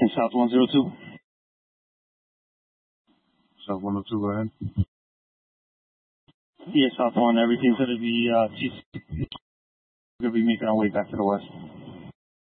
And South 102. South 102, go ahead. Yeah, South 1, everything's going to be, going to be making our way back to the west.